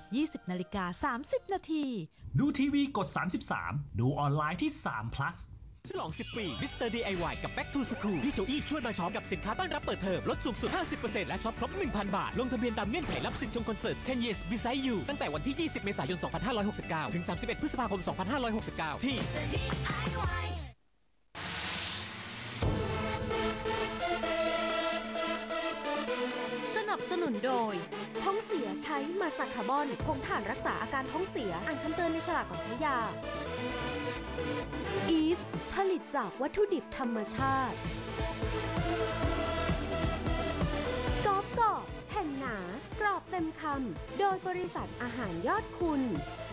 20:30 นาทีดูทีวีกด 33 ดูออนไลน์ที่3 plus ฉลอง 10 ปี Mr. DIY กับ Back to School พี่โจอี้ช่วยมาช็อปกับสินค้าต้อนรับเปิดเทอมลดสูงสุด 50% และช็อปครบ 1,000 บาท ลงทะเบียนตามเงื่อนไขรับสิทธิ์ชมคอนเสิร์ต 10 Years Beside You ตั้งแต่วันที่ 20 เมษายน 2569 ถึง 31 พฤษภาคม 2569 ที่สนับสนุนโดยท้องเสียใช้มาสักคาร์บอนผงถ่านรักษาอาการท้องเสียอ่านคำเตือนในฉลากก่อนใช้ยาอีฟผลิตจากวัตถุดิบธรรมชาติกรอบกรอบแผ่นหนากรอบเต็มคำโดยบริษัทอาหารยอดคุณ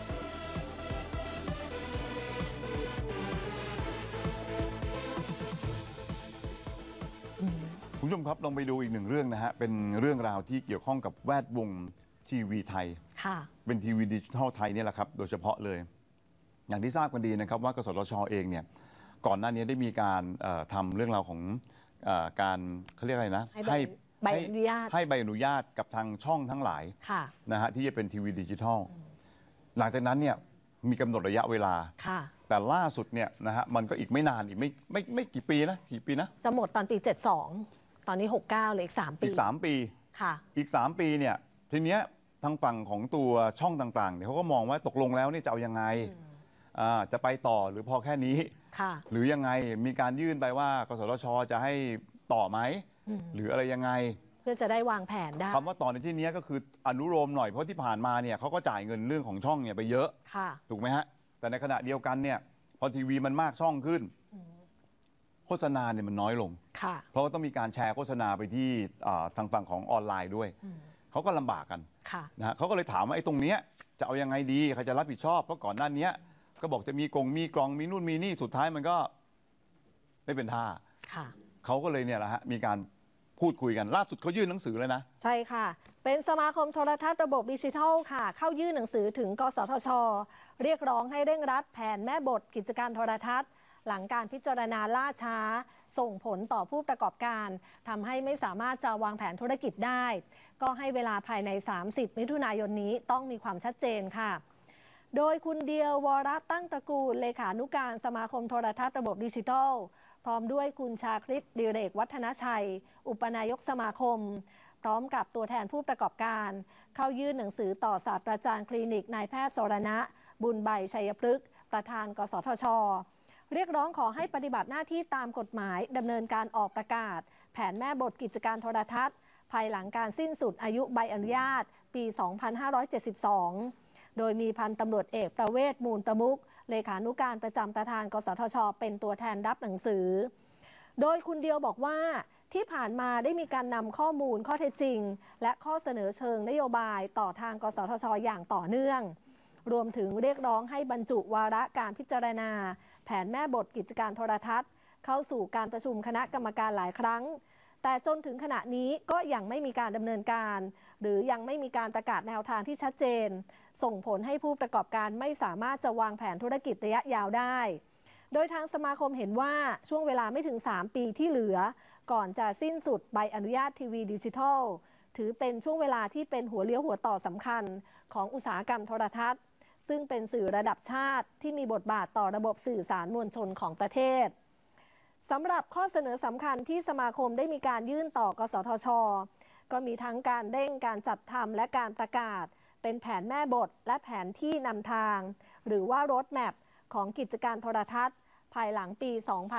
คุณผู้ชมครับลองไปดูอีกหนึ่งเรื่องนะฮะเป็นเรื่องราวที่เกี่ยวข้องกับแวดวงทีวีไทยเป็นทีวีดิจิทัลไทยนี่แหละครับโดยเฉพาะเลยอย่างที่ทราบกันดีนะครับว่ากสทช.เองเนี่ยก่อนหน้านี้ได้มีการทำเรื่องราวของการเขาเรียกอะไรนะให้ใบอนุญาตกับทางช่องทั้งหลายนะฮะที่จะเป็นทีวีดิจิทัลหลังจากนั้นเนี่ยมีกำหนดระยะเวลาแต่ล่าสุดเนี่ยนะฮะมันก็อีกไม่นานอีกไม่กี่ปีนะจะหมดตอนปี 72 ตอนนี้ 69เลยอีก 3 ปีอีก 3 ปีค่ะอีก 3 ปีเนี่ยทีเนี้ยทางฝั่งของตัวช่องต่างๆเนี่ยเขาก็มองว่าตกลงแล้วนี่จะเอายังไงจะไปต่อหรือพอแค่นี้หรือยังไงมีการยื่นไปว่ากสทช.จะให้ต่อไหมหรืออะไรยังไงเพื่อจะได้วางแผนได้คำว่าต่อในที่นี้ก็คืออนุโลมหน่อยเพราะที่ผ่านมาเนี่ยเขาก็จ่ายเงินเรื่องของช่องเนี่ยไปเยอะถูกไหมฮะแต่ในขณะเดียวกันเนี่ยพอทีวีมันมากช่องขึ้นโฆษณาเนี่ยมันน้อยลงเพราะว่าต้องมีการแชร์โฆษณาไปที่ทางฝั่งของออนไลน์ด้วยเขาก็ลำบากกันนะฮะเขาก็เลยถามว่าไอ้ตรงเนี้ยจะเอายังไงดีใครจะรับผิดชอบเพราะก่อนหน้านี้ก็บอกจะมีกล่องมีนู่นมีนี่สุดท้ายมันก็ไม่เป็นท่าเขาก็เลยเนี่ยแหละฮะมีการพูดคุยกันล่าสุดเขายื่นหนังสือเลยนะใช่ค่ะเป็นสมาคมโทรทัศน์ระบบดิจิทัลค่ะเข้ายื่นหนังสือถึงกสทช.เรียกร้องให้เร่งรัดแผนแม่บทกิจการโทรทัศน์หลังการพิจารณาล่าช้าส่งผลต่อผู้ประกอบการทำให้ไม่สามารถจะวางแผนธุรกิจได้ก็ให้เวลาภายใน30 มิถุนายนนี้ต้องมีความชัดเจนค่ะโดยคุณเดียววรตั้งตระกูลเลขานุการสมาคมโทรทัศน์ระบบดิจิทัลพร้อมด้วยคุณชาคริตดิเรกวัฒนชัยอุปนายกสมาคมพร้อมกับตัวแทนผู้ประกอบการเข้ายื่นหนังสือต่อศาสตราจารย์คลินิกนายแพทย์สรณะบุญใบชัยพฤกษ์ประธานกสทช.เรียกร้องขอให้ปฏิบัติหน้าที่ตามกฎหมายดำเนินการออกประกาศแผนแม่บทกิจการโทรทัศน์ภายหลังการสิ้นสุดอายุใบอนุญาตปี 2572 โดยมีพันตำรวจเอกประเวศมูลตะมุกเลขานุการประจำประธานกสทช.เป็นตัวแทนรับหนังสือโดยคุณเดียวบอกว่าที่ผ่านมาได้มีการนำข้อมูลข้อเท็จจริงและข้อเสนอเชิงนโยบายต่อทางกสทช.อย่างต่อเนื่องรวมถึงเรียกร้องให้บรรจุวาระการพิจารณาแผนแม่บทกิจการโทรทัศน์เข้าสู่การประชุมคณะกรรมการหลายครั้งแต่จนถึงขณะนี้ก็ยังไม่มีการดำเนินการหรือยังไม่มีการประกาศแนวทางที่ชัดเจนส่งผลให้ผู้ประกอบการไม่สามารถจะวางแผนธุรกิจระยะยาวได้โดยทางสมาคมเห็นว่าช่วงเวลาไม่ถึง3 ปีที่เหลือก่อนจะสิ้นสุดใบอนุญาตทีวีดิจิทัลถือเป็นช่วงเวลาที่เป็นหัวเลี้ยวหัวต่อสำคัญของอุตสาหกรรมโทรทัศน์ซึ่งเป็นสื่อระดับชาติที่มีบทบาทต่อระบบสื่อสารมวลชนของประเทศสำหรับข้อเสนอสำคัญที่สมาคมได้มีการยื่นต่อกสทช.ก็มีทั้งการเร่งการจัดทำและการประกาศเป็นแผนแม่บทและแผนที่นำทางหรือว่า road map ของกิจการโทรทัศน์ภายหลังปี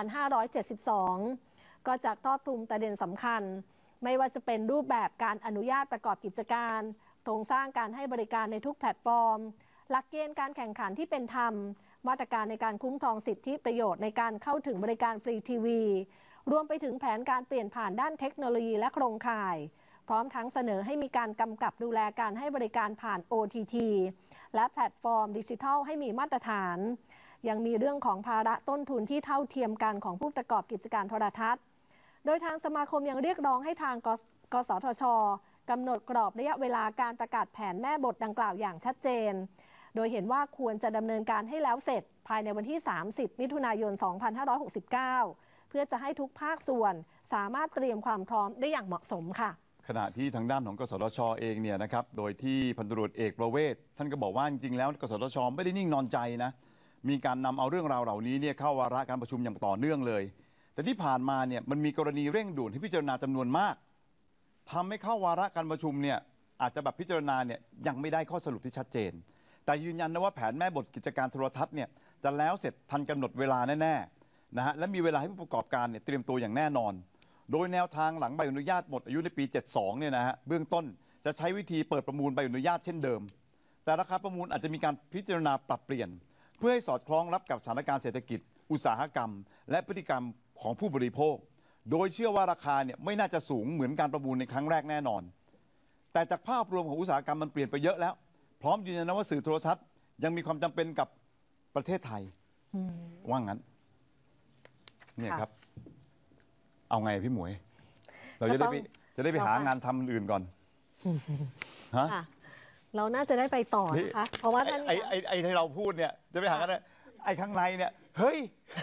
2572 ก็จะครอบคลุมประเด็นสำคัญไม่ว่าจะเป็นรูปแบบการอนุญาตประกอบกิจการโครงสร้างการให้บริการในทุกแพลตฟอร์มหลักเกณฑ์การแข่งขันที่เป็นธรรมมาตรการในการคุ้มครองสิทธิประโยชน์ในการเข้าถึงบริการฟรีทีวีรวมไปถึงแผนการเปลี่ยนผ่านด้านเทคโนโลยีและโครงข่ายพร้อมทั้งเสนอให้มีการกำกับดูแลการให้บริการผ่าน OTT และแพลตฟอร์มดิจิทัลให้มีมาตรฐานยังมีเรื่องของภาระต้นทุนที่เท่าเทียมกันของผู้ประกอบกิจการโทรทัศน์โดยทางสมาคมยังเรียกร้องให้ทางกสทช.กำหนดกรอบระยะเวลาการประกาศแผนแม่บทดังกล่าวอย่างชัดเจนโดยเห็นว่าควรจะดำเนินการให้แล้วเสร็จภายในวันที่ 30 มิถุนายน 2569 เพื่อจะให้ทุกภาคส่วนสามารถเตรียมความพร้อมได้อย่างเหมาะสมค่ะขณะที่ทางด้านของกสทชเองเนี่ยนะครับโดยที่พันตำรวจเอกประเวศท่านก็บอกว่าจริงๆแล้วกสทชไม่ได้นิ่งนอนใจนะมีการนำเอาเรื่องราวเหล่านี้เนี่ยเข้าวาระการประชุมอย่างต่อเนื่องเลยแต่ที่ผ่านมาเนี่ยมันมีกรณีเร่งด่วนที่พิจารณาจำนวนมากทำให้เข้าวาระการประชุมเนี่ยอาจจะแบบพิจารณาเนี่ยยังไม่ได้ข้อสรุปที่ชัดเจนแต่ยืนยันนะว่าแผนแม่บทกิจการโทรทัศน์เนี่ยจะแล้วเสร็จทันกำหนดเวลาแน่ๆนะฮะและมีเวลาให้ผู้ประกอบการเนี่ยเตรียมตัวอย่างแน่นอนโดยแนวทางหลังใบอนุญาตหมดอายุในปี 72 เนี่ยนะฮะเบื้องต้นจะใช้วิธีเปิดประมูลใบอนุญาตเช่นเดิมแต่ราคาประมูลอาจจะมีการพิจารณาปรับเปลี่ยนเพื่อให้สอดคล้องรับกับสถานการณ์เศรษฐกิจอุตสาหกรรมและพฤติกรรมของผู้บริโภคโดยเชื่อว่าราคาเนี่ยไม่น่าจะสูงเหมือนการประมูลในครั้งแรกแน่นอนแต่จากภาพรวมของอุตสาหกรรมมันเปลี่ยนไปเยอะแล้วพร้อมยืนยันว่าสื่อโทรทัศน์ยังมีความจำเป็นกับประเทศไทยว่างั้นเนี่ยครับเอาไงพี่หมวยเราจะได้ไปหางานทำอื่นก่อนฮะเราน่าจะได้ไปต่อนะคะเพราะว่าท่านไอ้ที่เราพูดเนี่ยจะไปหากันไอ้ข้างในเนี่ยเฮ้ย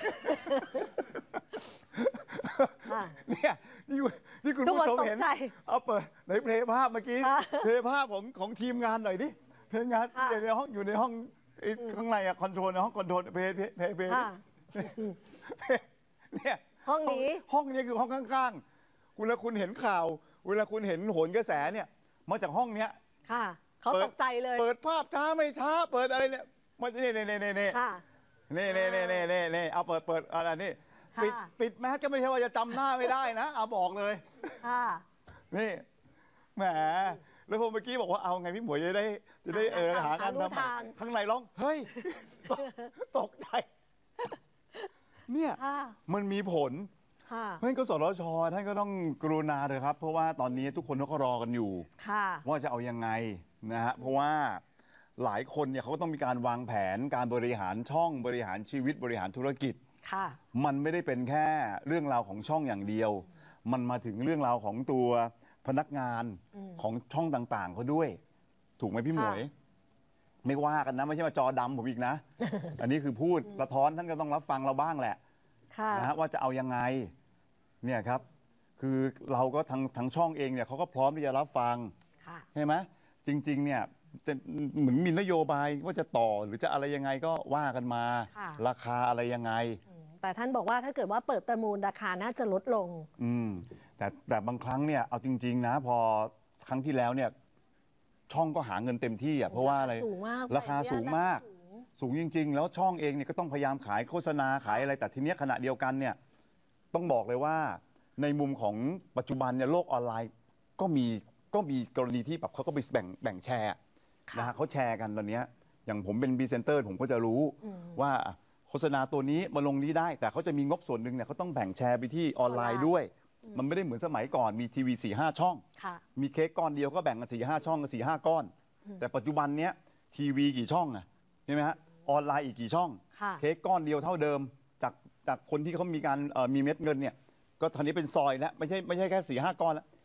เนี่ยที่คุณผู้ชมเห็นเอาเปิดในเพลย์ภาพเมื่อกี้เพลย์ภาพของทีมงานหน่อยดิเพลย์งานอยู่ในห้องข้างในอะคอนโทรลในห้องคอนโทรลเพลย์เนี่ยห้องนี้คือห้องข้างๆเวลาคุณเห็นข่าวเวลาคุณเห็นโหนกระแสเนี่ยมาจากห้องเนี้ยค่ะเขาตกใจเลยเปิดภาพช้าไม่ช้าเปิดอะไรเนี่ยมันนี่เอาเปิดอะไรนี่ปิดแมสก็ไม่ใช่ว่าจะจำหน้าไม่ได้นะเอาบอกเลยนี่แหมแล้วพอเมื่อกี้บอกว่าเอาไงพี่หมวยจะได้หาการทำข้างในร้องเฮ้ยตกใจเนี่ยมันมีผลเพราะฉะนั้นกสทช.ท่านก็ต้องกรุณาเลยครับเพราะว่าตอนนี้ทุกคนก็รอกันอยู่ว่าจะเอายังไงนะฮะเพราะว่าหลายคนเนี่ยเขาก็ต้องมีการวางแผนการบริหารช่องบริหารชีวิตบริหารธุรกิจมันไม่ได้เป็นแค่เรื่องราวของช่องอย่างเดียวมันมาถึงเรื่องราวของตัวพนักงานของช่องต่างๆเขาด้วยถูกไหมพี่หมวยไม่ว่ากันนะไม่ใช่มาจอดำผมอีกนะ อันนี้คือพูดสะท้อนท่านก็ต้องรับฟังเราบ้างแหละนะฮะว่าจะเอายังไงเนี่ยครับคือเราก็ทางช่องเองเนี่ยเขาก็พร้อมที่จะรับฟังใช่ไหมจริงๆเนี่ยเหมือนมีนโยบายว่าจะต่อหรือจะอะไรยังไงก็ว่ากันมาราคาอะไรยังไงแต่ท่านบอกว่าถ้าเกิดว่าเปิดประมูลราคาน่าจะลดลงแต่บางครั้งเนี่ยเอาจริงๆนะพอครั้งที่แล้วเนี่ยช่องก็หาเงินเต็มที่อ่ะเพราะว่าอะไรราคาสูงมากสูงจริงๆแล้วช่องเองเนี่ยก็ต้องพยายามขายโฆษณาขายอะไรแต่ทีเนี้ยขณะเดียวกันเนี่ยต้องบอกเลยว่าในมุมของปัจจุบันเนี่ยโลกออนไลน์ก็มีกรณีที่แบบเขาก็ไปแบ่งแชร์นะฮะเขาแชร์กันตอนนี้อย่างผมเป็นพรีเซนเตอร์ผมก็จะรู้ว่าโฆษณาตัวนี้มาลงนี้ได้แต่เขาจะมีงบส่วนหนึ่งเนี่ยเขาต้องแบ่งแชร์ไปที่ออนไลน์ด้วยมันไม่ได้เหมือนสมัยก่อนมีทีวี 4-5 ช่องมีเค้กก้อนเดียวก็แบ่งกัน 4-5 ช่องกัน 4-5 ก้อนแต่ปัจจุบันเนี้ยทีวีกี่ช่องอะใช่ไหมฮะออนไลน์อีกกี่ช่องเค้กก้อนเดียวเท่าเดิมจากคนที่เขามีการมีเม็ดเงินเนี่ยก็ตอนนี้เป็นซอยแล้วไม่ใช่แค่ 4-5 ก้อนแล้ว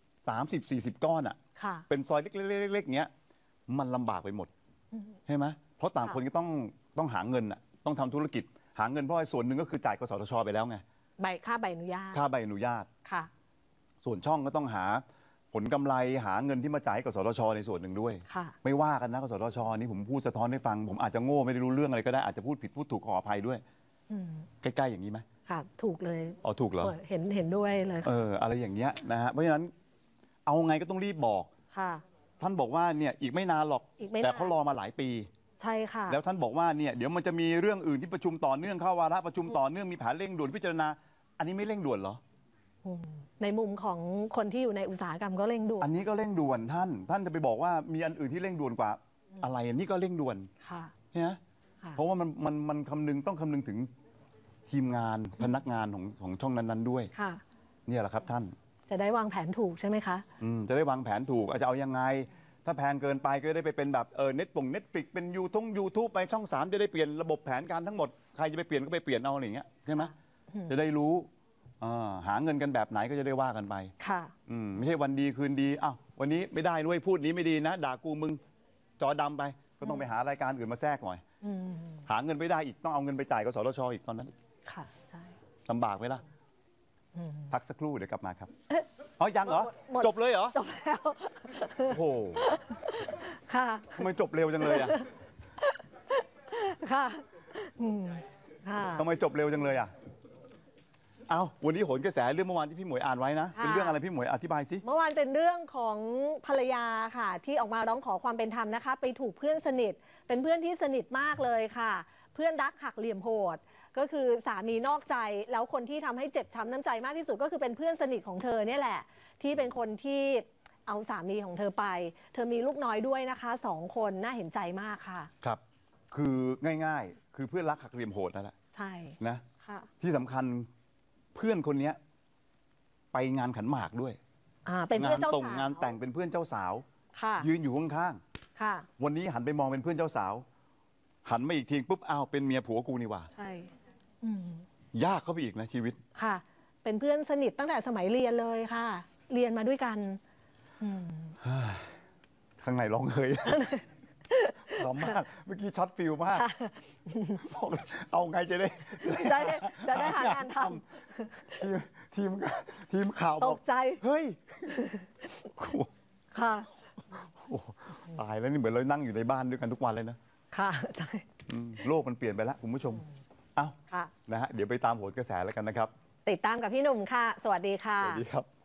30-40 ก้อนอะเป็นซอยเล็กๆเงี้ยมันลำบากไปหมดใช่ไหมเพราะต่างคนก็ต้องหาเงินอ่ะต้องทำธุรกิจหาเงินเพราะส่วนหนึ่งก็คือจ่ายกสทช.ไปแล้วไงค่าใบอนุญาตค่ะส่วนช่องก็ต้องหาผลกำไรหาเงินที่มาจ่ายกสทช.ในส่วนหนึ่งด้วยไม่ว่ากันนะกสทช.นี่ผมพูดสะท้อนให้ฟังผมอาจจะโง่ไม่ได้รู้เรื่องอะไรก็ได้อาจจะพูดผิดพูดถูกขออภัยด้วยใกล้ๆอย่างนี้ไหมค่ะถูกเลยอ๋อถูกเหรอเห็นด้วยเลยอะไรอย่างเงี้ยนะฮะเพราะฉะนั้นเอาไงก็ต้องรีบบอกท่านบอกว่าเนี่ยอีกไม่นานหรอกแต่เขารอมาหลายปีใช่ค่ะแล้วท่านบอกว่าเนี่ยเดี๋ยวมันจะมีเรื่องอื่นที่ประชุมต่อเนื่องเข้าวาระประชุมต่อเนื่องมีแผนเร่งด่วนพิจารณาอันนี้ไม่เร่งด่วนเหรอในมุมของคนที่อยู่ในอุตสาหกรรมก็เร่งด่วนอันนี้ก็เร่งด่วนท่านจะไปบอกว่ามีอันอื่นที่เร่งด่วนกว่าอะไรอันนี้ก็เร่งด่วนค่ะเนี่ยเพราะว่ามันต้องคำนึงถึงทีมงานพนักงานของช่องนั้นๆด้วยค่ะเนี่ยแหละครับท่านจะได้วางแผนถูกใช่ไหมคะจะได้วางแผนถูกจะเอายังไงถ้าแพงเกินไปก็ได้ไปเป็นแบบเน็ตฟลิกเป็นYouTube ไปช่อง3จะได้เปลี่ยนระบบแผนการทั้งหมดใครจะไปเปลี่ยนก็ไปเปลี่ยนเอาอะไรอย่างเงี้ยใช่ไหมจะได้รู้หาเงินกันแบบไหนก็จะได้ว่ากันไปค่ะไม่ใช่วันดีคืนดีอ้าววันนี้ไม่ได้ด้วยพูดนี้ไม่ดีนะด่ากูมึงจอดำไปก็ต้องไปหารายการอื่นมาแทรกหน่อยหาเงินไม่ได้อีกต้องเอาเงินไปจ่ายกสทช.อีกตอนนั้นค่ะใช่ลำบากไหมล่ะพักสักครู่เดี๋ยวกลับมาครับอ๋อยังเหรอหมดจบเลยเหรอจบแล้วโอ้โหค่ะทำไมจบเร็วจังเลยอ่ะค่ะค่ะทำไมจบเร็วจังเลยอ่ะเอาวันนี้โหนกระแสเรื่องเมื่อวานที่พี่หมวยอ่านไว้นะค่ะเป็นเรื่องอะไรพี่หมวยอธิบายสิเมื่อวานเป็นเรื่องของภรรยาค่ะ ที่ออกมาร้องขอความเป็นธรรมนะคะ ไปถูกเพื่อนสนิท เป็นเพื่อนที่สนิทมากเลยค่ะ เพื่อนรักหักเหลี่ยมโหด ก็คือสามีนอกใจ แล้วคนที่ทำให้เจ็บช้ำน้ำใจมากที่สุดก็คือเป็นเพื่อนสนิทของเธอเนี่ยแหละ ที่เป็นคนที่เอาสามีของเธอไป เธอมีลูกน้อยด้วยนะคะ2 คนน่าเห็นใจมากค่ะครับ คือง่ายๆ คือเพื่อนรักหักเหลี่ยมโหดนั่นแหละใช่นะค่ะที่สำคัญเพื่อนคนเนี้ยไปงานขันหมากด้วยเป็นเพื่อนเจ้าสาวงานแต่งเป็นเพื่อนเจ้าสาวค่ะยืนอยู่ข้างค่ะๆวันนี้หันไปมองเป็นเพื่อนเจ้าสาว หันมาอีกทีปุ๊บอ้าวเป็นเมียผัวกูนี่หว่าใช่ยากเข้าไปอีกนะชีวิตค่ะ เป็นเพื่อนสนิทตั้งแต่สมัยเรียนเลยค่ะ เรียนมาด้วยกันข้างในร้องเลยหอมมาก เมื่อกี้ช็อตฟิลมากบอกเอาไงจะได้จะได้หางานททีมข่าวตบอกกใจเฮ้ยโอ้โหค่ะตายแล้วนี่เหมือนเรานั่งอยู่ในบ้านด้วยกันทุกวันเลยนะค่ะใช่โลกมันเปลี่ยนไปแล้วคุณผู้ชม เอ้าค่ะนะฮะเดี๋ยวไปตามโหนกระแสแล้วกันนะครับติดตามกับพี่หนุ่มค่ะ สวัสดีค่ะสวัสดีครับ